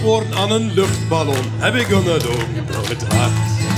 worden aan een luchtballon heb ik een doom door het hart.